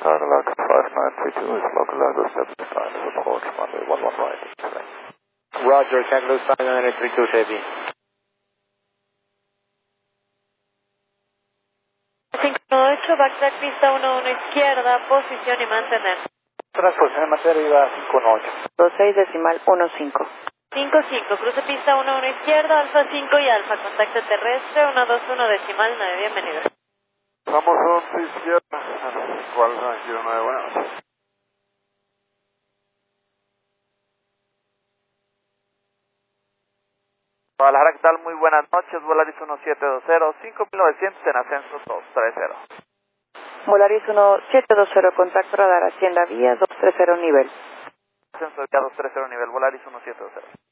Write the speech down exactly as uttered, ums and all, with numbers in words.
Nine Alaska five nine three two is local Lago seven nine, report runway one one right. Roger, Tango five nine three two Chevy. cinco ocho, backtrack pista uno uno izquierda, posición y mantener. Transposición de materia iba cinco ocho. dos seis decimal uno cinco. cinco cinco, cruce pista uno uno izquierda, alfa cinco y alfa, contacto terrestre uno dos uno decimal nueve, bienvenido. Vamos once izquierda, ¿cuál es? Quiero nueve, buenas noches. Guadalajara, ¿qué tal? Muy buenas noches, Volaris uno siete dos cero, cinco mil novecientos en ascenso dos tres cero. Volaris uno siete dos cero, contacto radar Hacienda Vía dos tres cero nivel. Ascenso vía dos tres cero nivel, Volaris uno siete dos cero.